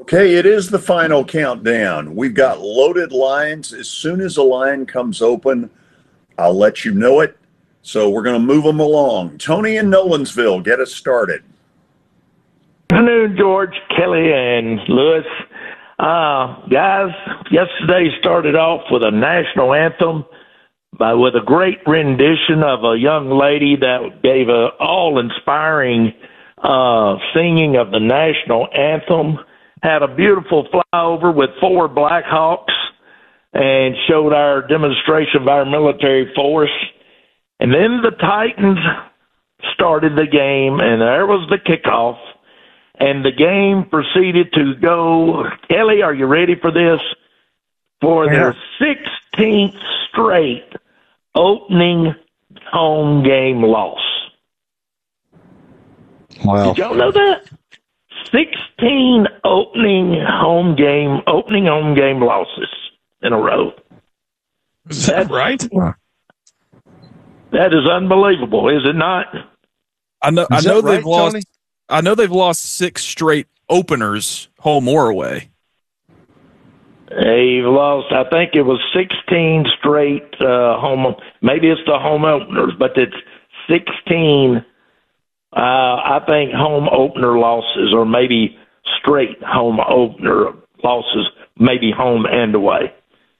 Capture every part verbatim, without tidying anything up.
Okay, it is the final countdown. We've got loaded lines. As soon as a line comes open, I'll let you know it. So we're going to move them along. Tony in Nolensville, get us started. Good afternoon, George, Kelly, and Lewis. Uh, guys, yesterday started off with a national anthem by, with a great rendition of a young lady that gave a all-inspiring uh, singing of the national anthem. Had a beautiful flyover with four Black Hawks and showed our demonstration of our military force. And then the Titans started the game, and there was the kickoff. And the game proceeded to go. Kelly, are you ready for this? For yeah. their sixteenth straight opening home game loss. Wow. Did y'all know that? sixteen opening home game, opening home game losses in a row. Is that That's, right? That is unbelievable, is it not? I know. Is I know that they've right, lost. Tony? I know they've lost six straight openers, home or away. They've lost. I think it was sixteen straight uh, home. Maybe it's the home openers, but it's sixteen. Uh, I think home opener losses, or maybe straight home opener losses, maybe home and away.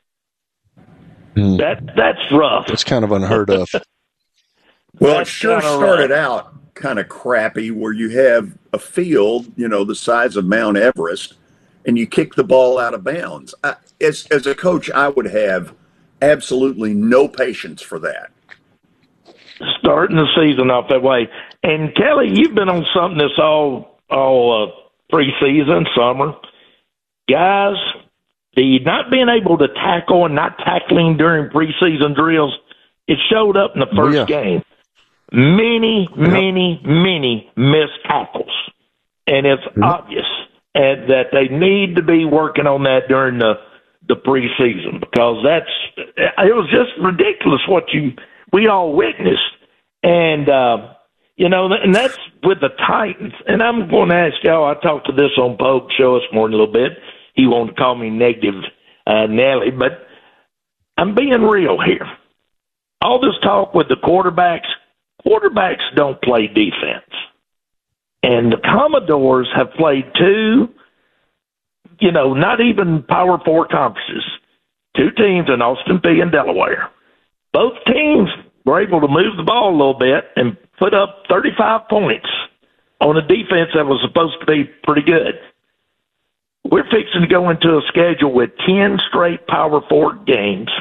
Mm. That that's rough. That's kind of unheard of. Well, it sure started rough. out kind of crappy, where you have a field, you know, the size of Mount Everest, and you kick the ball out of bounds. I, as as a coach, I would have absolutely no patience for that. Starting the season off that way. And Kelly, you've been on something that's all all uh, preseason, summer. Guys, the not being able to tackle and not tackling during preseason drills, it showed up in the first oh, yeah. game. Many, yep. many, many missed tackles. And it's yep. obvious and that they need to be working on that during the, the preseason, because that's it was just ridiculous what you we all witnessed. And, uh, you know, and that's with the Titans. And I'm going to ask y'all, I talked to this on Pope's show this morning a little bit. He wanted to call me negative uh, Nelly, but I'm being real here. All this talk with the quarterbacks, quarterbacks don't play defense. And the Commodores have played two, you know, not even Power Four conferences, two teams in Austin Peay and Delaware. Both teams were able to move the ball a little bit and put up thirty-five points on a defense that was supposed to be pretty good. We're fixing to go into a schedule with ten straight Power Four games.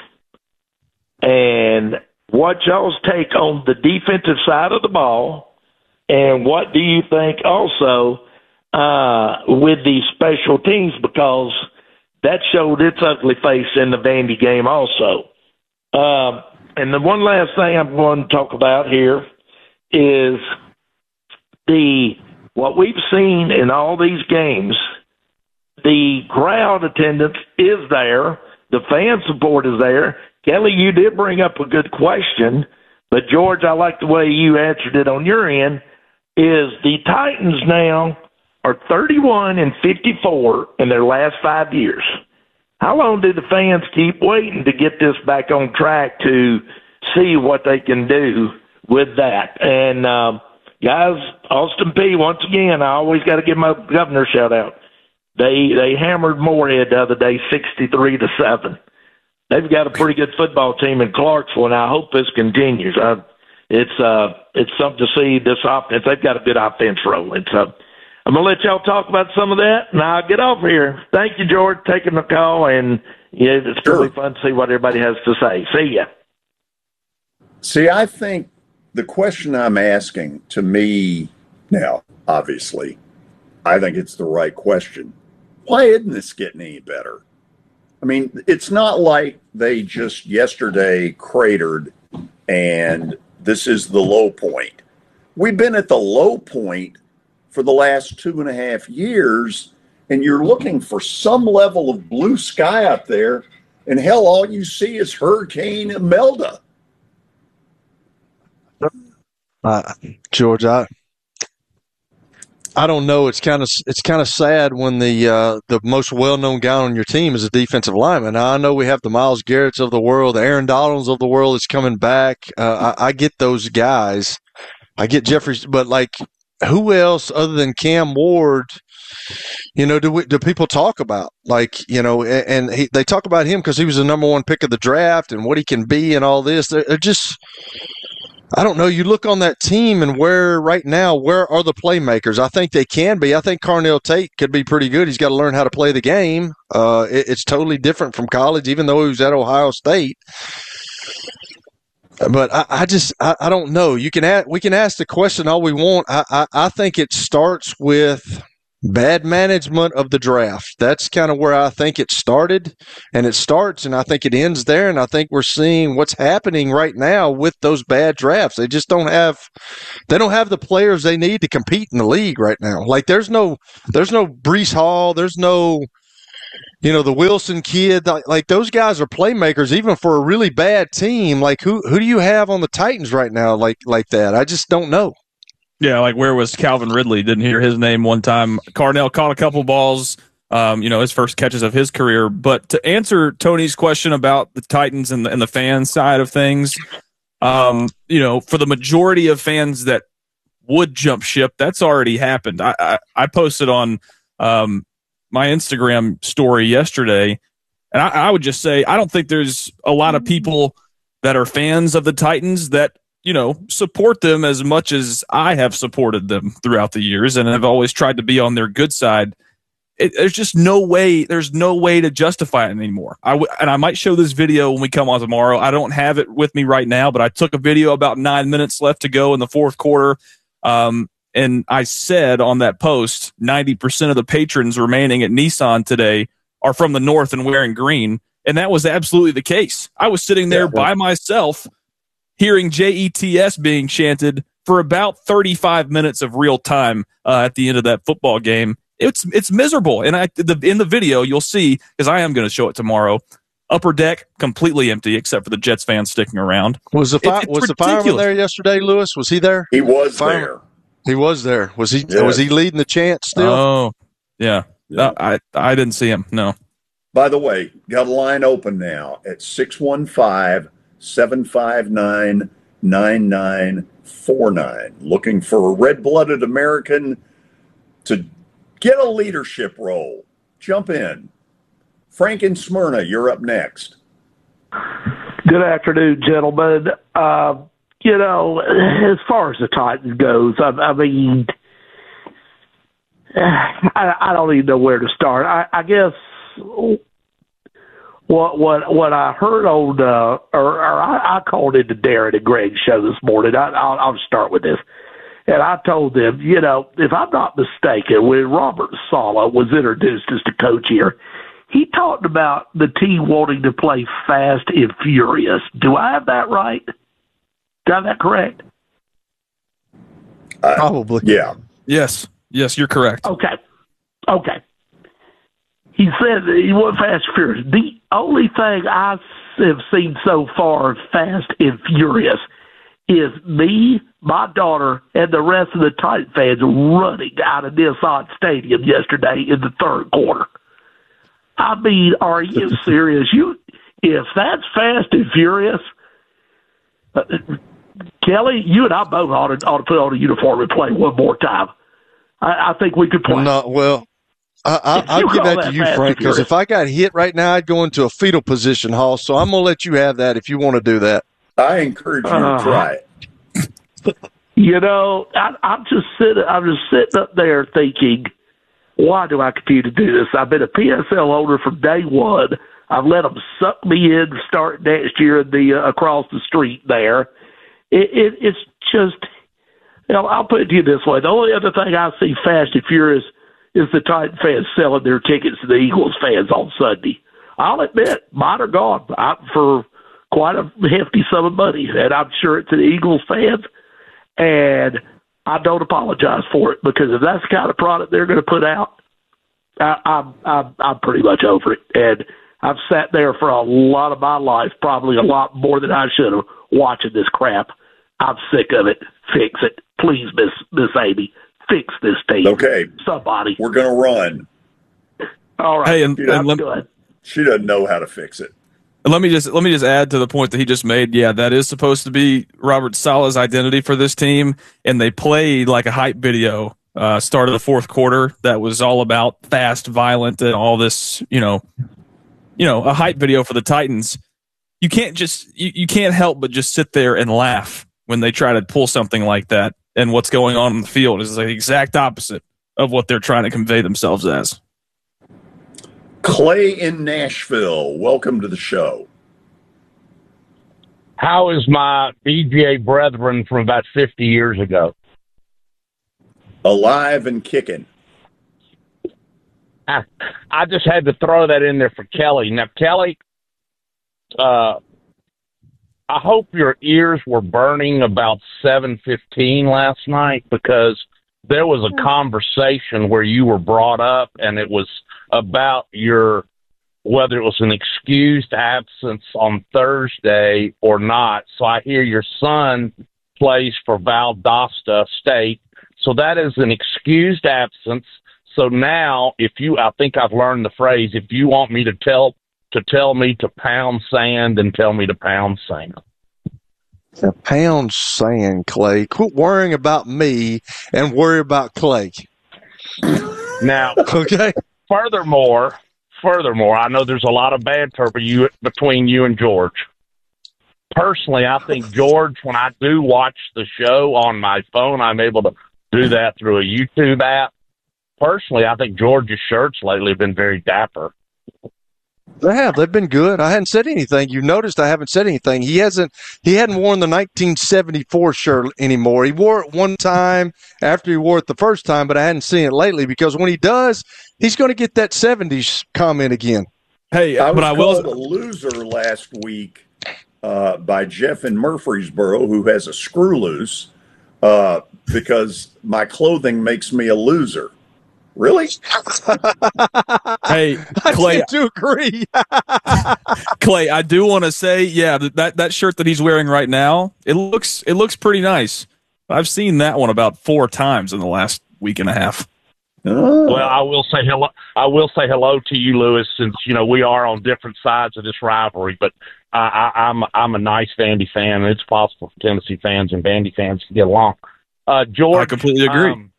And what y'all's take on the defensive side of the ball, and what do you think also uh, with the special teams, because that showed its ugly face in the Vandy game also. Um, and the one last thing I'm going to talk about here is the what we've seen in all these games. The crowd attendance is there. The fan support is there. Kelly, you did bring up a good question, but George, I like the way you answered it on your end, is the Titans now are thirty-one and fifty-four in their last five years. How long do the fans keep waiting to get this back on track to see what they can do with that? And, um, guys, Austin Peay, once again, I always got to give my governor a shout-out. They they hammered Moorhead the other day sixty-three to seven. They've got a pretty good football team in Clarksville, and I hope this continues. I, it's uh, it's something to see this offense. They've got a good offense rolling. So I'm going to let y'all talk about some of that, and I'll get off here. Thank you, George, for taking the call, and yeah, it's sure. really fun to see what everybody has to say. See ya. See, I think the question I'm asking, to me now, obviously, I think it's the right question. Why isn't this getting any better? I mean, it's not like they just yesterday cratered and this is the low point. We've been at the low point for the last two and a half years, and you're looking for some level of blue sky up there, and hell, all you see is Hurricane Imelda. Uh, George, I, I don't know. It's kind of it's kind of sad when the uh, the most well-known guy on your team is a defensive lineman. Now, I know we have the Myles Garretts of the world, the Aaron Donalds of the world is coming back. Uh, I, I get those guys. I get Jeffrey, but like, who else other than Cam Ward? You know, do we, do people talk about, like, you know, and, and he, they talk about him because he was the number one pick of the draft and what he can be and all this. They're, they're just, I don't know. You look on that team and where right now, where are the playmakers? I think they can be. I think Carnell Tate could be pretty good. He's got to learn how to play the game. Uh, it, it's totally different from college, even though he was at Ohio State. But I, I just, I, I don't know. You can ask, we can ask the question all we want. I, I, I think it starts with bad management of the draft. That's kind of where I think it started, and it starts, and I think it ends there. And I think we're seeing what's happening right now with those bad drafts. They just don't have, they don't have the players they need to compete in the league right now. Like there's no, there's no Breece Hall, there's no, you know, the Wilson kid. Like, like those guys are playmakers, even for a really bad team. Like who, who do you have on the Titans right now? Like, like that? I just don't know. Yeah, like where was Calvin Ridley? Didn't hear his name one time. Carnell caught a couple balls, um, you know, his first catches of his career. But to answer Tony's question about the Titans and the, and the fan side of things, um, you know, for the majority of fans that would jump ship, that's already happened. I, I, I posted on um, my Instagram story yesterday, and I, I would just say I don't think there's a lot of people that are fans of the Titans that, you know, support them as much as I have supported them throughout the years and have always tried to be on their good side. It, there's just no way, there's no way to justify it anymore. I w- and I might show this video when we come on tomorrow. I don't have it with me right now, but I took a video about nine minutes left to go in the fourth quarter. Um, and I said on that post, ninety percent of the patrons remaining at Nissan today are from the North and wearing green. And that was absolutely the case. I was sitting there yeah, by myself, hearing J E T S being chanted for about thirty-five minutes of real time uh, at the end of that football game. It's it's miserable. And I the, in the video, you'll see, because I am going to show it tomorrow, upper deck completely empty except for the Jets fans sticking around. Was the fi- it, was the fireman there yesterday, Lewis? Was he there? He was fireman. there. He was there. Was he? Yes. Was he leading the chant still? Oh, yeah. yeah. Uh, I I didn't see him. No. By the way, got a line open now at six one five, seven five nine, nine nine four nine. Looking for a red-blooded American to get a leadership role. Jump in. Frank in Smyrna, you're up next. Good afternoon, gentlemen. Uh, you know, as far as the Titans goes, I, I mean, I, I don't even know where to start. I, I guess what what what I heard on, uh, or, or I, I called into Darren and Greg's show this morning. I, I'll, I'll start with this. And I told them, you know, if I'm not mistaken, when Robert Saleh was introduced as the coach here, he talked about the team wanting to play fast and furious. Do I have that right? Do I have that correct? Uh, Probably. Yeah. Yes. Yes, you're correct. Okay. Okay. He said that he went fast and furious. The only thing I have seen so far fast and furious is me, my daughter, and the rest of the Titan fans running out of Nissan Stadium yesterday in the third quarter. I mean, are you serious? You, if that's fast and furious, uh, Kelly, you and I both ought to, ought to put on a uniform and play one more time. I, I think we could play. No, well, I, I, I'll give that, that to you, Frank, because if I got hit right now, I'd go into a fetal position, Hoss. So I'm going to let you have that if you want to do that. I encourage you uh, to try it. You know, I, I'm just sitting. I'm just sitting up there thinking, why do I continue to do this? I've been a P S L owner from day one. I've let them suck me in, start next year in the uh, across the street there. It, it, it's just, you know, I'll put it to you this way: the only other thing I see fast and furious is the Titan fans selling their tickets to the Eagles fans on Sunday. I'll admit, mine are gone I, for quite a hefty sum of money, and I'm sure it's the Eagles fans, and I don't apologize for it, because if that's the kind of product they're going to put out, I, I'm, I'm I'm pretty much over it. And I've sat there for a lot of my life, probably a lot more than I should have, watching this crap. I'm sick of it. Fix it, please, Miss Miss Amy. fix this team. Okay. Somebody. We're going to run. All right. Hey, and, Yeah, and let, good. She doesn't know how to fix it. let me just let me just add to the point that he just made. Yeah, that is supposed to be Robert Saleh's identity for this team, and they played like a hype video. Uh, start of the fourth quarter that was all about fast, violent, and all this. You know, you know, a hype video for the Titans. You can't just you, you can't help but just sit there and laugh when they try to pull something like that. And what's going on in the field is the exact opposite of what they're trying to convey themselves as. Clay in Nashville, welcome to the show. How is my B J A brethren from about fifty years ago? Alive and kicking. I, I just had to throw that in there for Kelly. Now, Kelly, uh, I hope your ears were burning about seven fifteen last night, because there was a conversation where you were brought up, and it was about your whether it was an excused absence on Thursday or not. So I hear your son plays for Valdosta State. So that is an excused absence. So now, if you, I think I've learned the phrase, if you want me to tell to tell me to pound sand, then tell me to pound sand. A pound sand, Clay. Quit worrying about me and worry about Clay. Now, okay. Furthermore, furthermore, I know there's a lot of banter you, between you and George. Personally, I think George, when I do watch the show on my phone, I'm able to do that through a YouTube app. Personally, I think George's shirts lately have been very dapper. They have. They've been good. I hadn't said anything. You noticed I haven't said anything. He hasn't. He hadn't worn the nineteen seventy-four shirt anymore. He wore it one time after he wore it the first time, but I hadn't seen it lately, because when he does, he's going to get that seventies comment again. Hey, I was but I will. called a loser last week uh, by Jeff in Murfreesboro, who has a screw loose, uh, because my clothing makes me a loser. Really? Hey, Clay. I do agree. Clay, I do want to say, yeah, that that shirt that he's wearing right now, it looks it looks pretty nice. I've seen that one about four times in the last week and a half. Oh. Well, I will say hello. I will say hello to you, Lewis, since you know we are on different sides of this rivalry. But I, I, I'm I'm a nice Vandy fan, and it's possible for Tennessee fans and Vandy fans to get along. Uh, George, I completely agree. Um,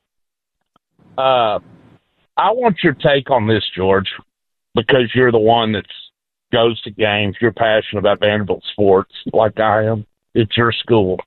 uh, I want your take on this, George, because you're the one that goes to games. You're passionate about Vanderbilt sports like I am. It's your school.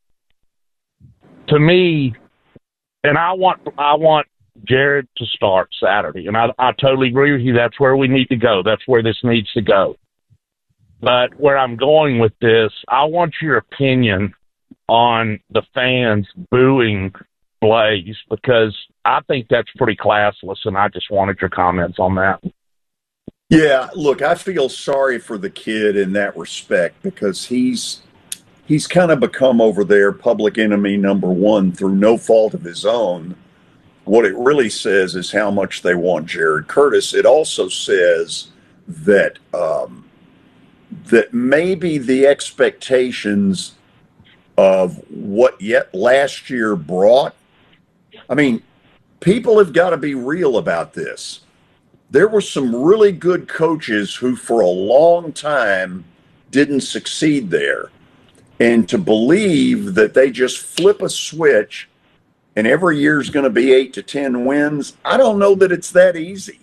To me, and I want I want Jared to start Saturday, and I, I totally agree with you. That's where we need to go. That's where this needs to go. But where I'm going with this, I want your opinion on the fans booing Blaze, because I think that's pretty classless, and I just wanted your comments on that. Yeah, look, I feel sorry for the kid in that respect, because he's he's kind of become over there public enemy number one through no fault of his own. What it really says is how much they want Jared Curtis. It also says that um, that maybe the expectations of what yet last year brought. I mean, people have got to be real about this. There were some really good coaches who for a long time didn't succeed there. And to believe that they just flip a switch and every year is going to be eight to ten wins, I don't know that it's that easy.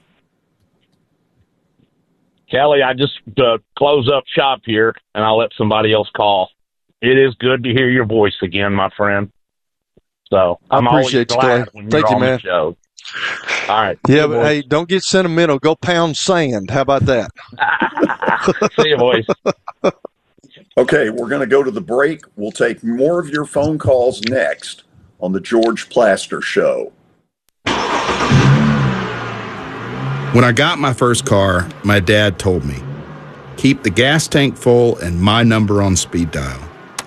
Kelly, I just uh, close up shop here, and I'll let somebody else call. It is good to hear your voice again, my friend. So I'm I appreciate always glad you, Clay. when you're Thank on you, man. the show. All right. Yeah, See but you, hey, don't get sentimental. Go pound sand. How about that? See you, boys. Okay, we're going to go to the break. We'll take more of your phone calls next on the George Plaster Show. When I got my first car, my dad told me, keep the gas tank full and my number on speed dial.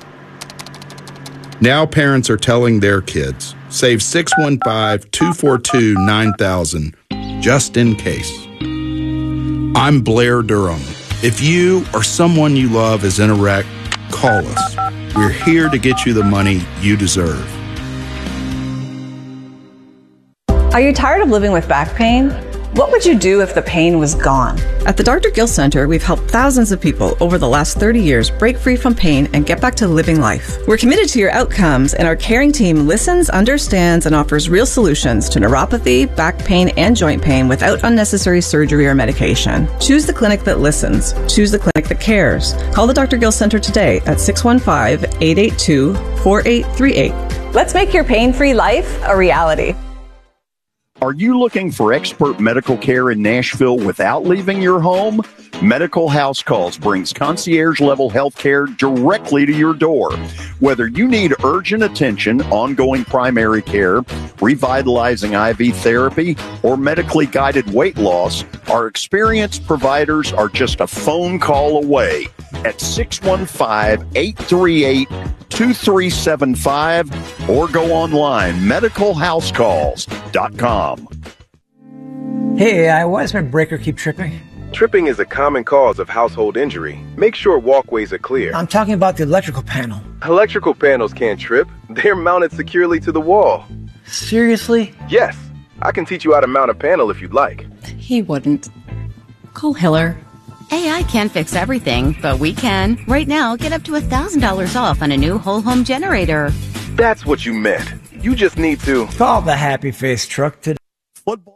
Now parents are telling their kids, save six one five, two four two, nine thousand just in case. I'm Blair Durham. If you or someone you love is in a wreck, call us. We're here to get you the money you deserve. Are you tired of living with back pain? What would you do if the pain was gone? At the Doctor Gill Center, we've helped thousands of people over the last thirty years break free from pain and get back to living life. We're committed to your outcomes, and our caring team listens, understands, and offers real solutions to neuropathy, back pain, and joint pain without unnecessary surgery or medication. Choose the clinic that listens. Choose the clinic that cares. Call the Doctor Gill Center today at six one five, eight eight two, four eight three eight. Let's make your pain-free life a reality. Are you looking for expert medical care in Nashville without leaving your home? Medical House Calls brings concierge-level health care directly to your door. Whether you need urgent attention, ongoing primary care, revitalizing I V therapy, or medically guided weight loss, our experienced providers are just a phone call away at six one five, eight three eight, two three seven five or go online, medical house calls dot com. Hey, uh, why does my breaker keep tripping? Tripping is a common cause of household injury. Make sure walkways are clear. I'm talking about the electrical panel. Electrical panels can't trip. They're mounted securely to the wall. Seriously? Yes. I can teach you how to mount a panel if you'd like. He wouldn't. Call Hiller. A I can't fix everything, but we can. Right now, get up to one thousand dollars off on a new whole home generator. That's what you meant. You just need to call the Happy Face truck today. Football.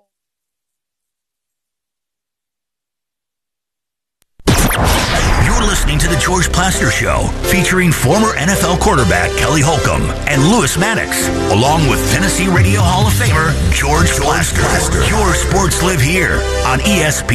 You're listening to The George Plaster Show, featuring former N F L quarterback Kelly Holcomb and Lewis Maddox, along with Tennessee Radio Hall of Famer George Plaster. Your sports live here on E S P N.